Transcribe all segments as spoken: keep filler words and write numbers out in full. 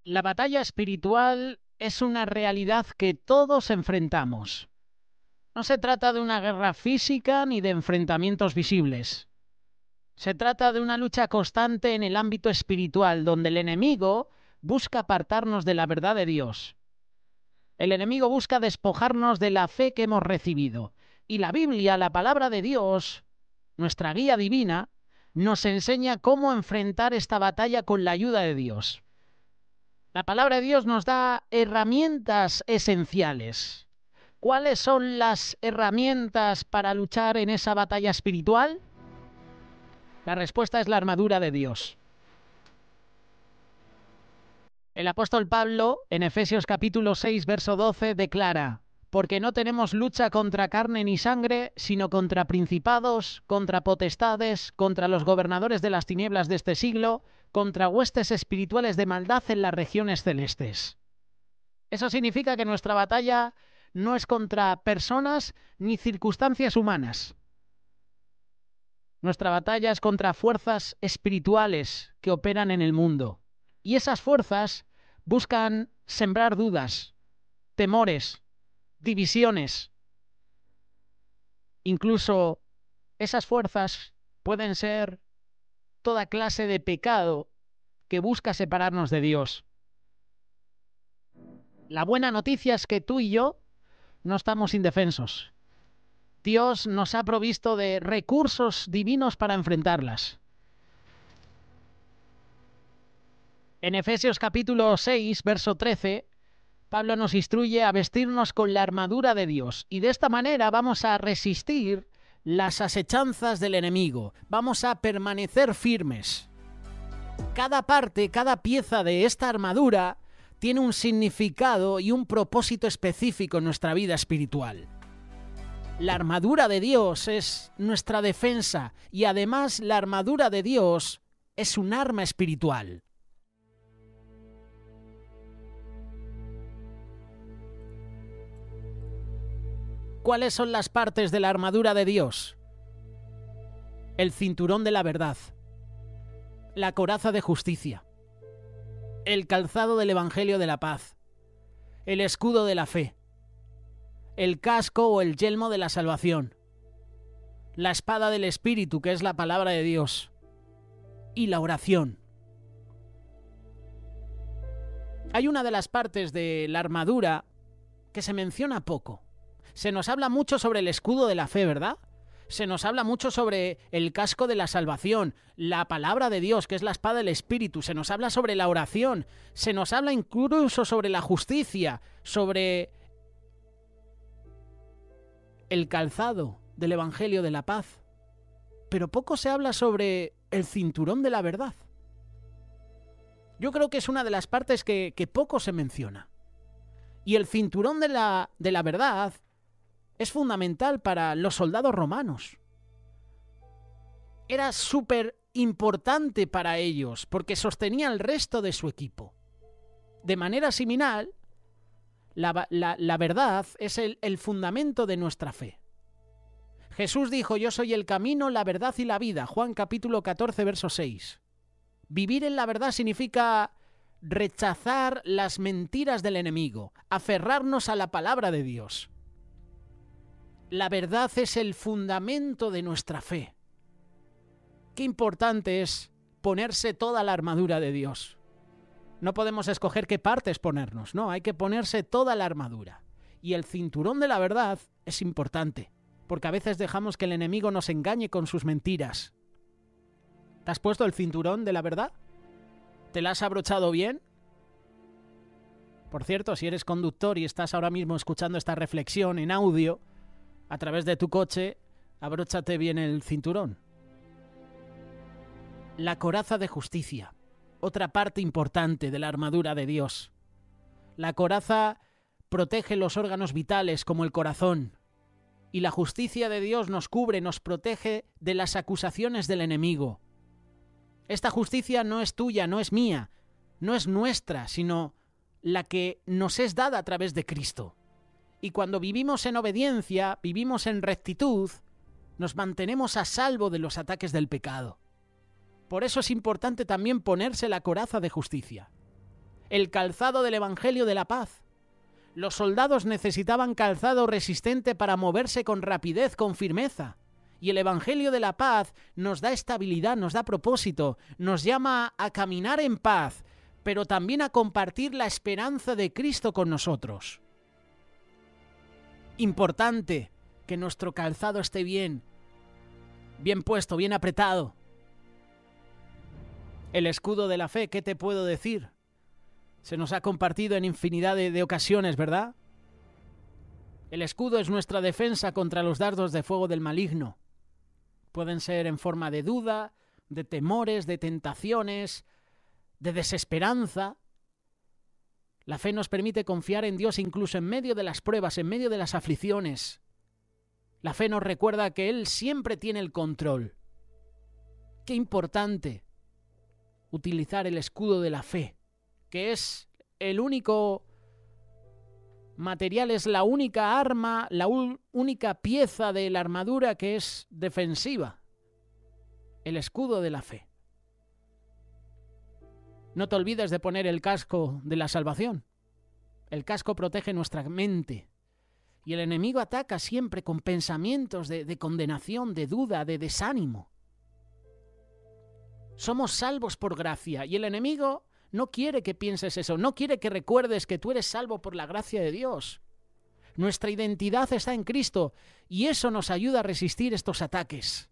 La batalla espiritual es una realidad que todos enfrentamos. No se trata de una guerra física ni de enfrentamientos visibles. Se trata de una lucha constante en el ámbito espiritual, donde el enemigo busca apartarnos de la verdad de Dios. El enemigo busca despojarnos de la fe que hemos recibido. Y la Biblia, la palabra de Dios, nuestra guía divina, nos enseña cómo enfrentar esta batalla con la ayuda de Dios. La palabra de Dios nos da herramientas esenciales. ¿Cuáles son las herramientas para luchar en esa batalla espiritual? La respuesta es la armadura de Dios. El apóstol Pablo, en Efesios capítulo seis, verso doce, declara: porque no tenemos lucha contra carne ni sangre, sino contra principados, contra potestades, contra los gobernadores de las tinieblas de este siglo, contra huestes espirituales de maldad en las regiones celestes. Eso significa que nuestra batalla no es contra personas ni circunstancias humanas. Nuestra batalla es contra fuerzas espirituales que operan en el mundo. Y esas fuerzas buscan sembrar dudas, temores, divisiones. Incluso esas fuerzas pueden ser toda clase de pecado que busca separarnos de Dios. La buena noticia es que tú y yo no estamos indefensos. Dios nos ha provisto de recursos divinos para enfrentarlas. En Efesios capítulo seis, verso trece, Pablo nos instruye a vestirnos con la armadura de Dios, y de esta manera vamos a resistir las asechanzas del enemigo, vamos a permanecer firmes. Cada parte, cada pieza de esta armadura tiene un significado y un propósito específico en nuestra vida espiritual. La armadura de Dios es nuestra defensa, y además la armadura de Dios es un arma espiritual. ¿Cuáles son las partes de la armadura de Dios? El cinturón de la verdad, la coraza de justicia, el calzado del evangelio de la paz, el escudo de la fe, el casco o el yelmo de la salvación, la espada del Espíritu, que es la palabra de Dios, y la oración. Hay una de las partes de la armadura que se menciona poco. Se nos habla mucho sobre el escudo de la fe, ¿verdad? Se nos habla mucho sobre el casco de la salvación, la palabra de Dios, que es la espada del Espíritu. Se nos habla sobre la oración. Se nos habla incluso sobre la justicia, sobre el calzado del evangelio de la paz. Pero poco se habla sobre el cinturón de la verdad. Yo creo que es una de las partes que, que poco se menciona. Y el cinturón de la, de la verdad es fundamental para los soldados romanos. Era súper importante para ellos porque sostenía el resto de su equipo. De manera similar, la, la, la verdad es el, el fundamento de nuestra fe. Jesús dijo: yo soy el camino, la verdad y la vida. Juan capítulo catorce, verso seis. Vivir en la verdad significa rechazar las mentiras del enemigo, aferrarnos a la palabra de Dios. La verdad es el fundamento de nuestra fe. Qué importante es ponerse toda la armadura de Dios. No podemos escoger qué partes ponernos, no, hay que ponerse toda la armadura. Y el cinturón de la verdad es importante, porque a veces dejamos que el enemigo nos engañe con sus mentiras. ¿Te has puesto el cinturón de la verdad? ¿Te la has abrochado bien? Por cierto, si eres conductor y estás ahora mismo escuchando esta reflexión en audio, a través de tu coche, abróchate bien el cinturón. La coraza de justicia, otra parte importante de la armadura de Dios. La coraza protege los órganos vitales como el corazón, y la justicia de Dios nos cubre, nos protege de las acusaciones del enemigo. Esta justicia no es tuya, no es mía, no es nuestra, sino la que nos es dada a través de Cristo. Y cuando vivimos en obediencia, vivimos en rectitud, nos mantenemos a salvo de los ataques del pecado. Por eso es importante también ponerse la coraza de justicia. el calzado del Evangelio de la paz. Los soldados necesitaban calzado resistente para moverse con rapidez, con firmeza. Y el Evangelio de la paz nos da estabilidad, nos da propósito, nos llama a caminar en paz, pero también a compartir la esperanza de Cristo con nosotros. Importante que nuestro calzado esté bien, bien puesto, bien apretado. El escudo de la fe, ¿qué te puedo decir? Se nos ha compartido en infinidad de, de ocasiones, ¿verdad? El escudo es nuestra defensa contra los dardos de fuego del maligno. Pueden ser en forma de duda, de temores, de tentaciones, de desesperanza. La fe nos permite confiar en Dios incluso en medio de las pruebas, en medio de las aflicciones. La fe nos recuerda que Él siempre tiene el control. Qué importante utilizar el escudo de la fe, que es el único material, es la única arma, la única pieza de la armadura que es defensiva. El escudo de la fe. No te olvides de poner el casco de la salvación. El casco protege nuestra mente. Y el enemigo ataca siempre con pensamientos de, de condenación, de duda, de desánimo. Somos salvos por gracia y el enemigo no quiere que pienses eso, no quiere que recuerdes que tú eres salvo por la gracia de Dios. Nuestra identidad está en Cristo y eso nos ayuda a resistir estos ataques.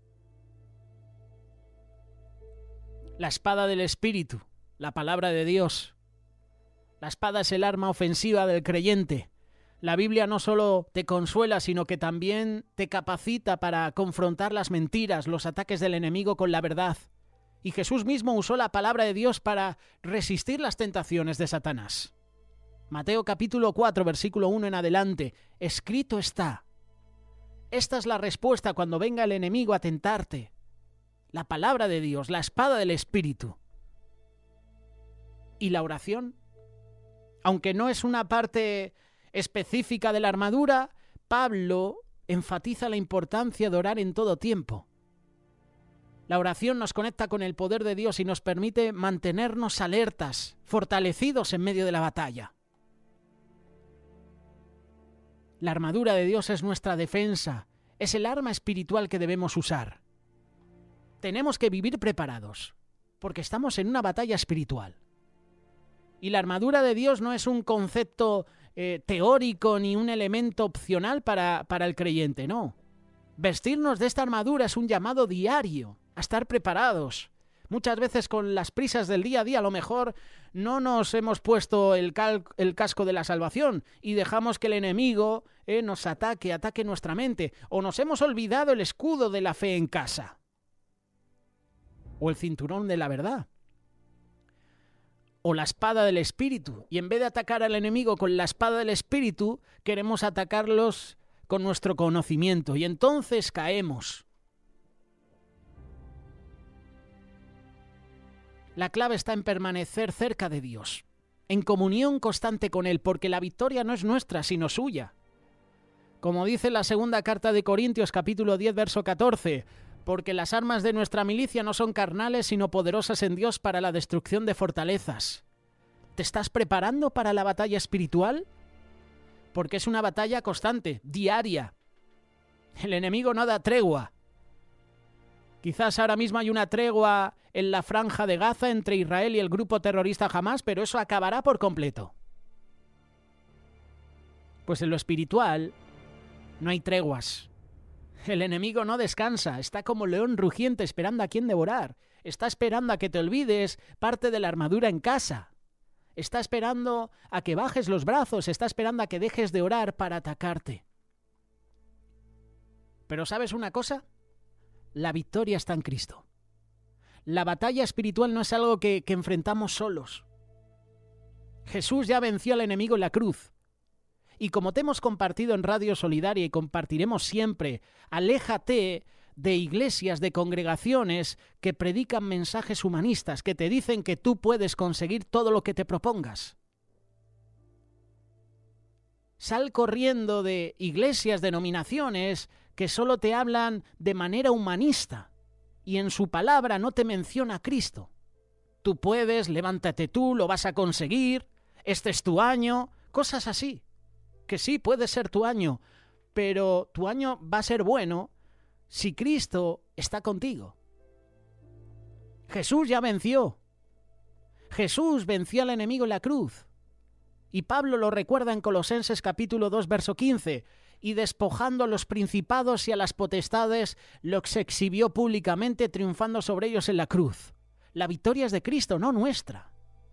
La espada del Espíritu, la palabra de Dios. La espada es el arma ofensiva del creyente. La Biblia no solo te consuela, sino que también te capacita para confrontar las mentiras, los ataques del enemigo con la verdad. Y Jesús mismo usó la palabra de Dios para resistir las tentaciones de Satanás. Mateo capítulo cuatro, versículo uno en adelante. Escrito está. Esta es la respuesta cuando venga el enemigo a tentarte. La palabra de Dios, la espada del Espíritu. ¿Y la oración? Aunque no es una parte específica de la armadura, Pablo enfatiza la importancia de orar en todo tiempo. La oración nos conecta con el poder de Dios y nos permite mantenernos alertas, fortalecidos en medio de la batalla. La armadura de Dios es nuestra defensa, es el arma espiritual que debemos usar. Tenemos que vivir preparados, porque estamos en una batalla espiritual. Y la armadura de Dios no es un concepto eh, teórico ni un elemento opcional para, para el creyente, no. Vestirnos de esta armadura es un llamado diario a estar preparados. Muchas veces con las prisas del día a día a lo mejor no nos hemos puesto el, cal, el casco de la salvación y dejamos que el enemigo eh, nos ataque, ataque nuestra mente. O nos hemos olvidado el escudo de la fe en casa. O el cinturón de la verdad. O la espada del Espíritu. Y en vez de atacar al enemigo con la espada del Espíritu, queremos atacarlos con nuestro conocimiento. Y entonces caemos. La clave está en permanecer cerca de Dios, en comunión constante con Él, porque la victoria no es nuestra, sino suya. Como dice la segunda carta de Corintios, capítulo diez, verso catorce, porque las armas de nuestra milicia no son carnales, sino poderosas en Dios para la destrucción de fortalezas. ¿Te estás preparando para la batalla espiritual? Porque es una batalla constante, diaria. El enemigo no da tregua. Quizás ahora mismo hay una tregua en la franja de Gaza entre Israel y el grupo terrorista Hamás, pero eso acabará por completo. Pues en lo espiritual no hay treguas. El enemigo no descansa, está como león rugiente esperando a quien devorar. Está esperando a que te olvides parte de la armadura en casa. Está esperando a que bajes los brazos, está esperando a que dejes de orar para atacarte. Pero ¿sabes una cosa? La victoria está en Cristo. La batalla espiritual no es algo que, que enfrentamos solos. Jesús ya venció al enemigo en la cruz. Y como te hemos compartido en Radio Solidaria y compartiremos siempre, aléjate de iglesias, de congregaciones que predican mensajes humanistas, que te dicen que tú puedes conseguir todo lo que te propongas. Sal corriendo de iglesias, denominaciones que solo te hablan de manera humanista y en su palabra no te menciona a Cristo. tú puedes, levántate tú, lo vas a conseguir, este es tu año, cosas así. Que sí, puede ser tu año, pero tu año va a ser bueno si Cristo está contigo. Jesús ya venció. Jesús venció al enemigo en la cruz. Y Pablo lo recuerda en Colosenses capítulo dos, verso quince. Y despojando a los principados y a las potestades, los exhibió públicamente, triunfando sobre ellos en la cruz. La victoria es de Cristo, no nuestra.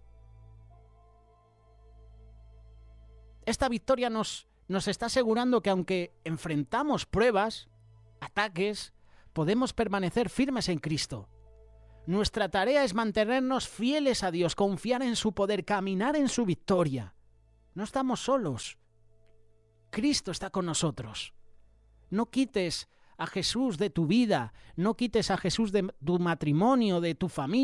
Esta victoria nos, nos está asegurando que aunque enfrentamos pruebas, ataques, podemos permanecer firmes en Cristo. Nuestra tarea es mantenernos fieles a Dios, confiar en su poder, caminar en su victoria. No estamos solos. Cristo está con nosotros. No quites a Jesús de tu vida, no quites a Jesús de tu matrimonio, de tu familia.